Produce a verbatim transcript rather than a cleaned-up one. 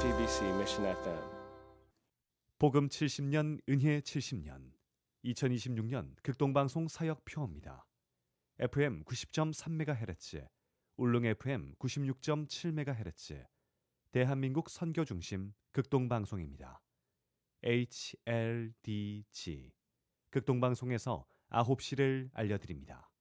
제티비씨 Mission 에프엠. 복음 칠십 년, 은혜 칠십 년, 이천이십육 년 극동방송 사역표입니다. 에프엠 구십 점 삼 메가헤르츠, 울릉 에프엠 구십육 점 칠 메가헤르츠, 대한민국 선교중심 극동방송입니다. 에이치엘디지, 극동방송에서 아홉 시를 알려드립니다.